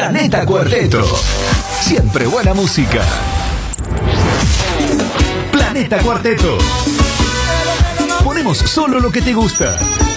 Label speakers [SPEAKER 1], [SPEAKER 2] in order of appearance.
[SPEAKER 1] Planeta Cuarteto. Siempre buena música. Planeta Cuarteto. Ponemos solo lo que te gusta.